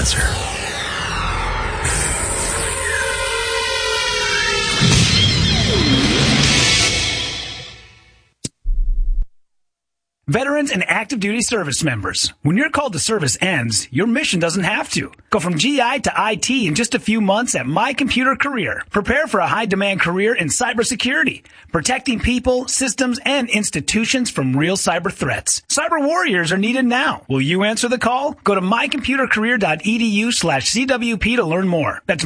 answer. Veterans and active duty service members. When your call to service ends, your mission doesn't have to. Go from GI to IT in just a few months at My Computer Career. Prepare for a high-demand career in cybersecurity, protecting people, systems, and institutions from real cyber threats. Cyber warriors are needed now. Will you answer the call? Go to mycomputercareer.edu/CWP to learn more. That's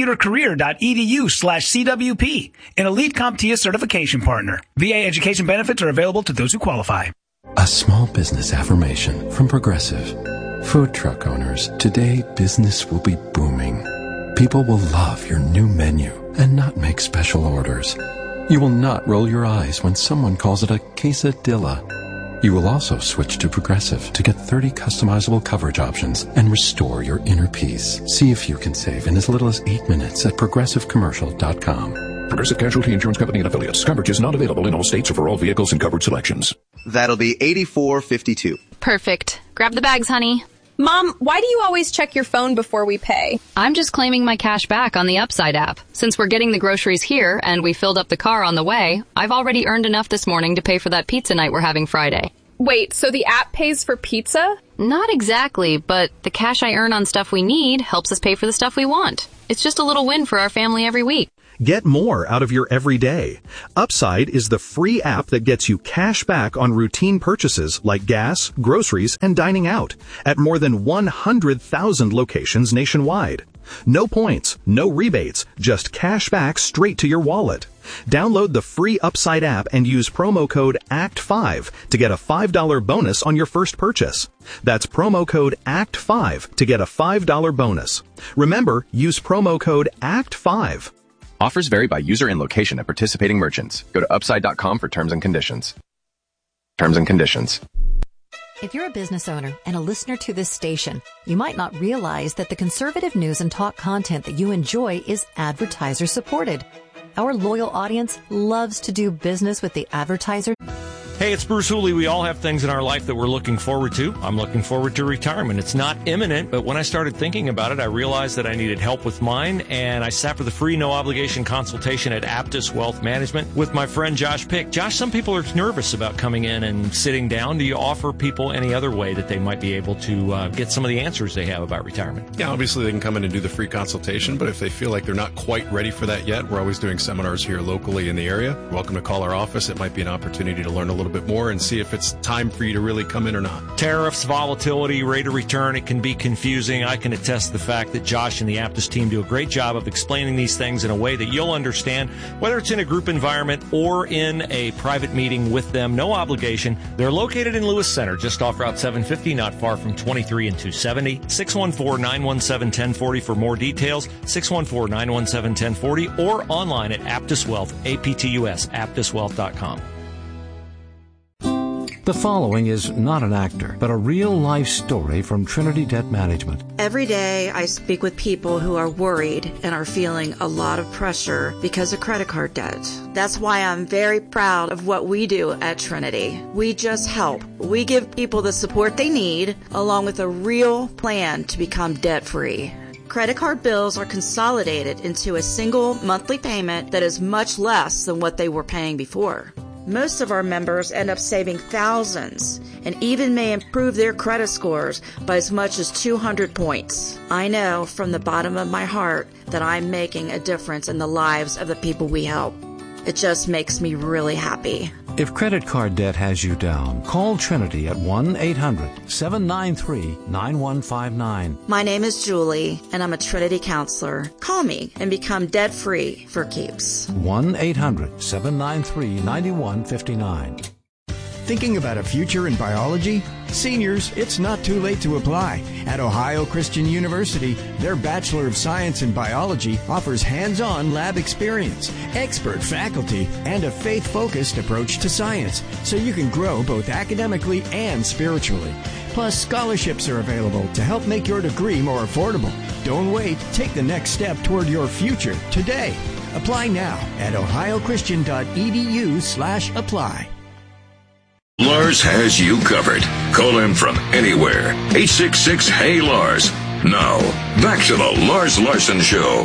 mycomputercareer.edu/CWP. An elite CompTIA certification partner. VA education benefits are available to those who qualify. A small business affirmation from Progressive. Food truck owners, today business will be booming. People will love your new menu and not make special orders. You will not roll your eyes when someone calls it a quesadilla. You will also switch to Progressive to get 30 customizable coverage options and restore your inner peace. See if you can save in as little as 8 minutes at progressivecommercial.com. Progressive Casualty Insurance Company and affiliates. Coverage is not available in all states or for all vehicles and coverage selections. That'll be $84.52. Perfect. Grab the bags, honey. Mom, why do you always check your phone before we pay? I'm just claiming my cash back on the Upside app. Since we're getting the groceries here and we filled up the car on the way, I've already earned enough this morning to pay for that pizza night we're having Friday. Wait, so the app pays for pizza? Not exactly, but the cash I earn on stuff we need helps us pay for the stuff we want. It's just a little win for our family every week. Get more out of your everyday. Upside is the free app that gets you cash back on routine purchases like gas, groceries, and dining out at more than 100,000 locations nationwide. No points, no rebates, just cash back straight to your wallet. Download the free Upside app and use promo code ACT5 to get a $5 bonus on your first purchase. That's promo code ACT5 to get a $5 bonus. Remember, use promo code ACT5. Offers vary by user and location at participating merchants. Go to upside.com for terms and conditions. Terms and conditions. If you're a business owner and a listener to this station, you might not realize that the conservative news and talk content that you enjoy is advertiser supported. Our loyal audience loves to do business with the advertiser. Hey, it's Bruce Hooley. We all have things in our life that we're looking forward to. I'm looking forward to retirement. It's not imminent, but when I started thinking about it, I realized that I needed help with mine, and I sat for the free, no-obligation consultation at Aptus Wealth Management with my friend Josh Pick. Josh, some people are nervous about coming in and sitting down. Do you offer people any other way that they might be able to get some of the answers they have about retirement? Yeah, obviously they can come in and do the free consultation, but if they feel like they're not quite ready for that yet, we're always doing seminars here locally in the area. You're welcome to call our office. It might be an opportunity to learn a little bit more and see if it's time for you to really come in or not. Tariffs, volatility, rate of return, it can be confusing. I can attest to the fact that Josh and the Aptus team do a great job of explaining these things in a way that you'll understand, whether it's in a group environment or in a private meeting with them. No obligation. They're located in Lewis Center, just off Route 750, not far from 23 and 270. 614-917-1040 for more details. 614-917-1040 or online at Aptus Wealth, APTUS, aptuswealth.com. The following is not an actor, but a real-life story from Trinity Debt Management. Every day I speak with people who are worried and are feeling a lot of pressure because of credit card debt. That's why I'm very proud of what we do at Trinity. We just help. We give people the support they need, along with a real plan to become debt-free. Credit card bills are consolidated into a single monthly payment that is much less than what they were paying before. Most of our members end up saving thousands and even may improve their credit scores by as much as 200 points. I know from the bottom of my heart that I'm making a difference in the lives of the people we help. It just makes me really happy. If credit card debt has you down, call Trinity at 1-800-793-9159. My name is Julie, and I'm a Trinity counselor. Call me and become debt-free for keeps. 1-800-793-9159. Thinking about a future in biology? Seniors, it's not too late to apply. At Ohio Christian University, their Bachelor of Science in Biology offers hands-on lab experience, expert faculty, and a faith-focused approach to science, so you can grow both academically and spiritually. Plus, scholarships are available to help make your degree more affordable. Don't wait. Take the next step toward your future today. Apply now at ohiochristian.edu/apply. Lars has you covered. Call him from anywhere. 866-HEY-LARS. Now, back to the Lars Larson Show.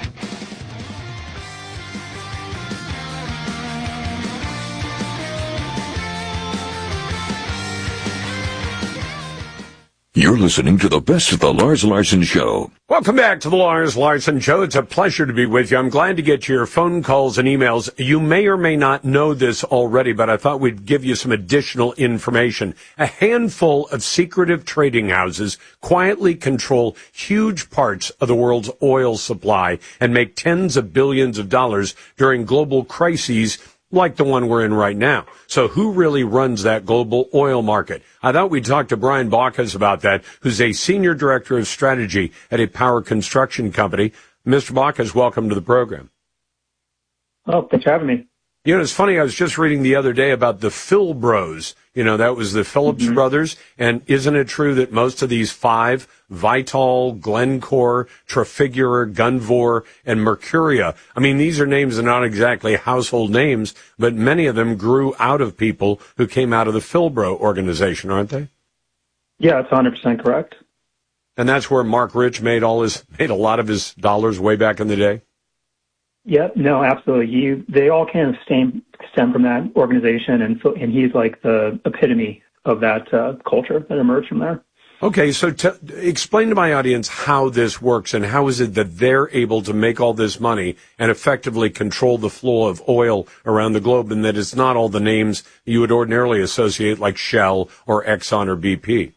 You're listening to the best of the Lars Larson Show. Welcome back to the Lars Larson Show. It's a pleasure to be with you. I'm glad to get your phone calls and emails. You may or may not know this already, but I thought we'd give you some additional information. A handful of secretive trading houses quietly control huge parts of the world's oil supply and make tens of billions of dollars during global crises like the one we're in right now. So who really runs that global oil market? I thought we'd talk to Brian Baucus about that, who's a senior director of strategy at a power construction company. Mr. Baucus, welcome to the program. Oh, thanks for having me. You know, it's funny, I was just reading the other day about the Phil Bros. You know, that was the Phillips brothers. And isn't it true that most of these five, Vitol, Glencore, Trafigura, Gunvor, and Mercuria, I mean, these are names that are not exactly household names, but many of them grew out of people who came out of the Philbro organization, aren't they? Yeah, it's 100% correct. And that's where Mark Rich made a lot of his dollars way back in the day? Yep, no, absolutely. They all kind of stem from that organization, and he's like the epitome of that culture that emerged from there. Okay, so explain to my audience how this works and how is it that they're able to make all this money and effectively control the flow of oil around the globe, and that it's not all the names you would ordinarily associate like Shell or Exxon or BP.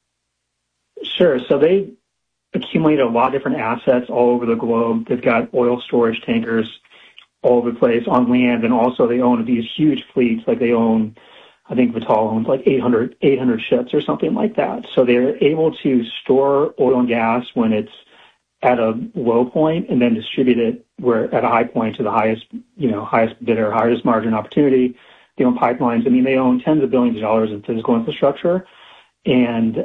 Sure. So they accumulate a lot of different assets all over the globe. They've got oil storage tankers all over the place on land, and also they own these huge fleets. Like they own, I think Vitol owns like 800 ships or something like that. So they're able to store oil and gas when it's at a low point and then distribute it where at a high point to the highest bidder, highest margin opportunity. They own pipelines. I mean, they own tens of billions of dollars in physical infrastructure, and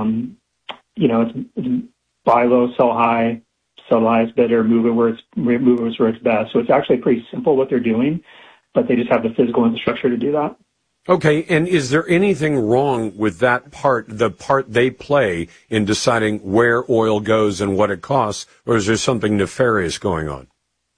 it's buy low, sell high, sell the highest bidder, move it where it's best. So it's actually pretty simple what they're doing, but they just have the physical infrastructure to do that. Okay, and is there anything wrong with that part, the part they play in deciding where oil goes and what it costs, or is there something nefarious going on?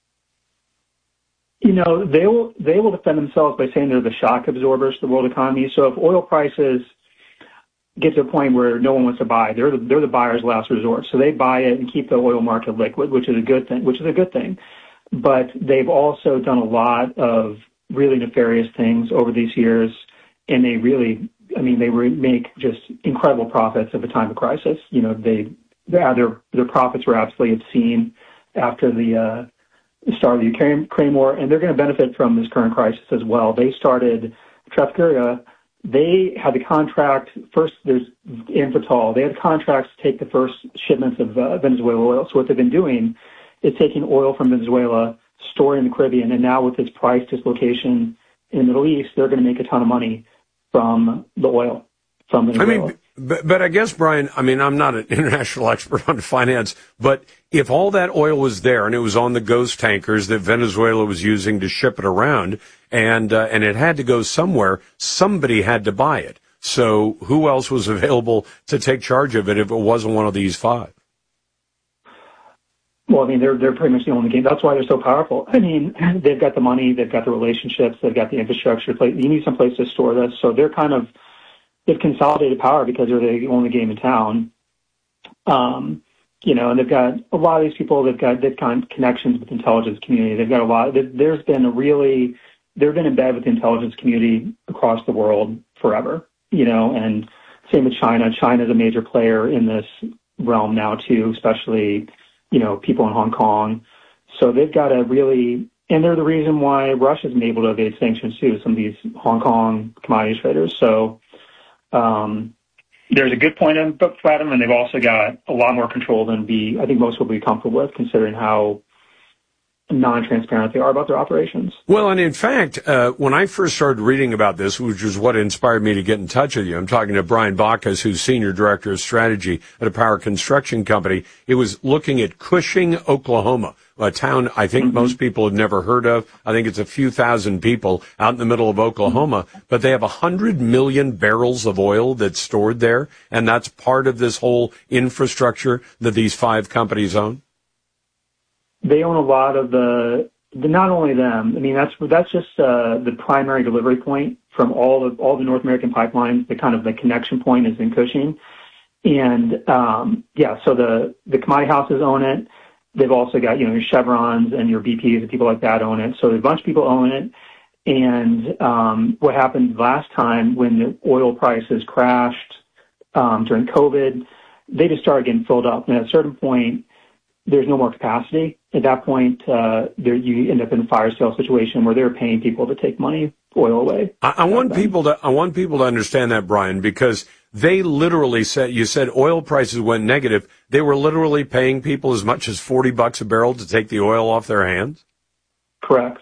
You know, they will defend themselves by saying they're the shock absorbers to the world economy. So if oil prices get to a point where no one wants to buy, they're the buyer's last resort. So they buy it and keep the oil market liquid, which is a good thing. But they've also done a lot of really nefarious things over these years, and they make just incredible profits at the time of crisis. You know, their profits were absolutely obscene after the start of the Ukraine war, and they're going to benefit from this current crisis as well. They started Trafigura. They had the contract first. There's Vitol. They had contracts to take the first shipments of Venezuela oil. So what they've been doing is taking oil from Venezuela, storing in the Caribbean, and now with this price dislocation in the Middle East, they're going to make a ton of money from the oil from Venezuela. But I guess, Brian, I'm not an international expert on finance, but if all that oil was there and it was on the ghost tankers that Venezuela was using to ship it around, and it had to go somewhere, somebody had to buy it. So who else was available to take charge of it if it wasn't one of these five? Well, they're pretty much the only game. That's why they're so powerful. They've got the money, they've got the relationships, they've got the infrastructure. You need some place to store this. So they've consolidated power because they're the only game in town. And they've got a lot of these people. They've got connections with the intelligence community. They've got a lot. They've been in bed with the intelligence community across the world forever. And same with China. China's a major player in this realm now too, especially people in Hong Kong. So they've got and they're the reason why Russia's been able to evade sanctions too. Some of these Hong Kong commodities traders. So. There's a good point about them, and they've also got a lot more control than I think most will be comfortable with, considering how non-transparent they are about their operations. Well, and in fact, when I first started reading about this, which was what inspired me to get in touch with you, I'm talking to Brian Bacchus, who's Senior Director of Strategy at a power construction company. It was looking at Cushing, Oklahoma, a town I think most people have never heard of. I think it's a few thousand people out in the middle of Oklahoma, but they have 100 million barrels of oil that's stored there, and that's part of this whole infrastructure that these 5 companies own. They own a lot of not only them. I mean, that's just the primary delivery point from all the North American pipelines. The connection point is in Cushing, and so the commodity houses own it. They've also got your Chevrons and your BPs and people like that own it. So a bunch of people own it. And what happened last time when the oil prices crashed during COVID, they just started getting filled up. And at a certain point, there's no more capacity. At that point, you end up in a fire sale situation where they're paying people to take oil away. I want people to understand that, Brian, because they literally said, you said oil prices went negative. They were literally paying people as much as $40 a barrel to take the oil off their hands. Correct.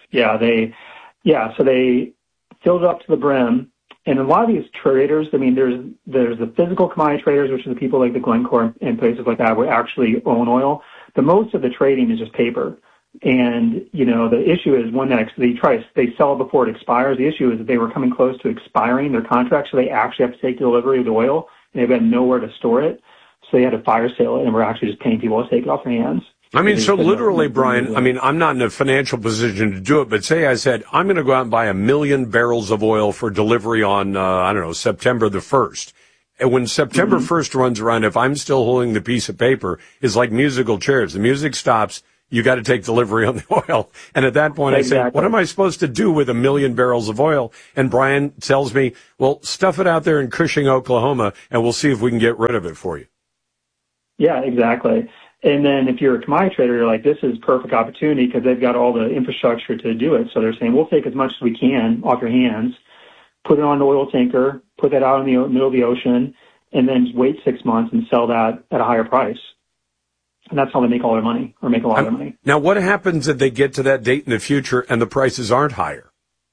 So they filled it up to the brim. And a lot of these traders, I mean, there's the physical commodity traders, which are the people like the Glencore and places like that, who actually own oil. But most of the trading is just paper. And, the issue is they sell it before it expires. The issue is that they were coming close to expiring their contract, so they actually have to take delivery of the oil, and they've got nowhere to store it. So they had to fire sale it, and we're actually just paying people to take it off their hands. I mean, so literally, Brian, I'm not in a financial position to do it, but say I said, I'm going to go out and buy 1 million barrels of oil for delivery on, September the 1st. And when September 1st runs around, if I'm still holding the piece of paper, it's like musical chairs. The music stops. You got to take delivery on the oil. And at that point, I say, what am I supposed to do with 1 million barrels of oil? And Brian tells me, well, stuff it out there in Cushing, Oklahoma, and we'll see if we can get rid of it for you. Yeah, exactly. And then if you're a commodity trader, you're like, this is perfect opportunity because they've got all the infrastructure to do it. So they're saying, we'll take as much as we can off your hands, put it on an oil tanker, put that out in the middle of the ocean, and then just wait 6 months and sell that at a higher price. And that's how they make all their money, or make a lot of money. Now, what happens if they get to that date in the future and the prices aren't higher?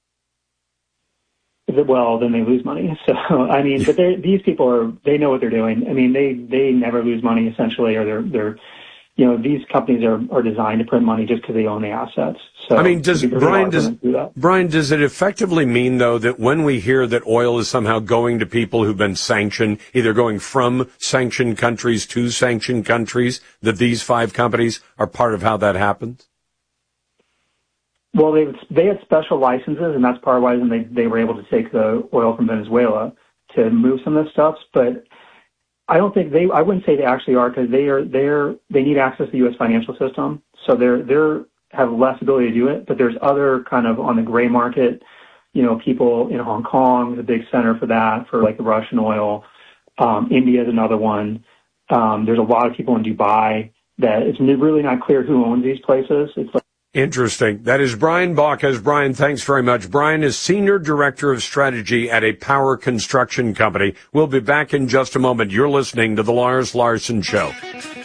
Well, then they lose money. So, I mean, but these people they know what they're doing. I mean, they never lose money, essentially, or they're these companies are designed to print money just because they own the assets. So, I mean, does it effectively mean, though, that when we hear that oil is somehow going to people who've been sanctioned, either going from sanctioned countries to sanctioned countries, that these 5 companies are part of how that happens? Well, they had special licenses, and that's part of why they were able to take the oil from Venezuela to move some of this stuff. But I don't think I wouldn't say they actually are, because they need access to the U.S. financial system, so they have less ability to do it. But there's other kind of on the gray market, people in Hong Kong is a big center for that, for like the Russian oil. India is another one. There's a lot of people in Dubai that it's really not clear who owns these places. It's like Interesting. That is Brian Bacchus. Brian, thanks very much. Brian is Senior Director of Strategy at a power construction company. We'll be back in just a moment. You're listening to The Lars Larson Show.